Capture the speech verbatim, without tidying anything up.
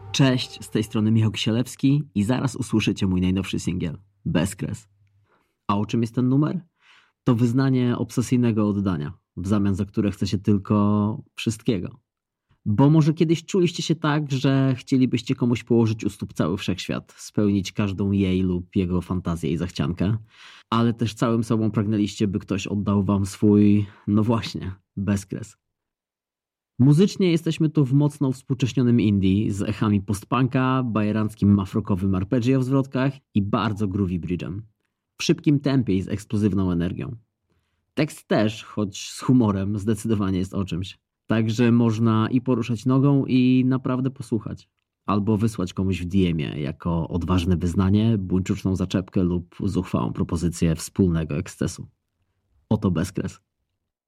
Cześć, z tej strony Michał Kisielewski i zaraz usłyszycie mój najnowszy singiel, Bezkres. A o czym jest ten numer? To wyznanie obsesyjnego oddania, w zamian za które chce się tylko wszystkiego. Bo może kiedyś czuliście się tak, że chcielibyście komuś położyć u stóp cały wszechświat, spełnić każdą jej lub jego fantazję i zachciankę, ale też całym sobą pragnęliście, by ktoś oddał wam swój, no właśnie, bezkres. Muzycznie jesteśmy tu w mocno współcześnionym indie z echami postpunka, bajeranckim mafrokowym arpeggio w zwrotkach i bardzo groovy bridge'em. W szybkim tempie i z eksplozywną energią. Tekst też, choć z humorem, zdecydowanie jest o czymś. Także można i poruszać nogą i naprawdę posłuchać. Albo wysłać komuś w D M-ie jako odważne wyznanie, buńczuczną zaczepkę lub zuchwałą propozycję wspólnego ekscesu. Oto bezkres.